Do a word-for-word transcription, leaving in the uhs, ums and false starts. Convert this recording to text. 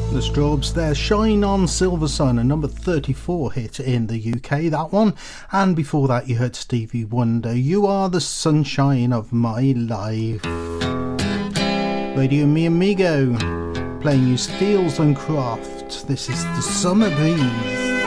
The Strawbs there, Shine On Silver Sun, a number thirty-four hit in the U K, that one. And before that you heard Stevie Wonder, You Are the Sunshine of My Life. Radio Mi Amigo, playing you Steels and Croft. This is the Summer Breeze.